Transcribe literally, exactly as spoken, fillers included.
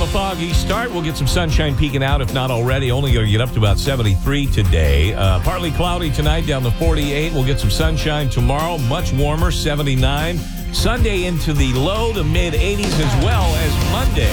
foggy start. We'll get some sunshine peeking out, if not already. Only going to get up to about seventy-three today. Uh, partly cloudy tonight, down to forty-eight. We'll get some sunshine tomorrow, much warmer, seventy-nine. Sunday into the low to mid eighties as well as Monday.